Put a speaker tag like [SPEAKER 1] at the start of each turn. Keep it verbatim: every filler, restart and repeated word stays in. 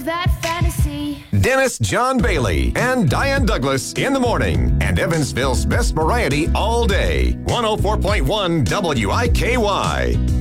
[SPEAKER 1] That fantasy.
[SPEAKER 2] Dennis John Bailey and Diane Douglas in the morning. And Evansville's best variety all day. one oh four point one W I K Y.